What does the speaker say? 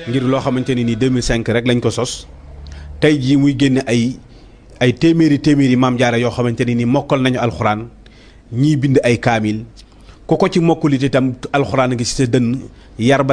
ngir loo xamante ni 2005 rek lañ ko sos tey jii muy génne ay téeméeri maam jaara yoo xamante ni mokkal nañu alxuraan ñii bind ay kaamil ku ko ci mokkulit itam alxuraan ngi ci sa dënn yar ba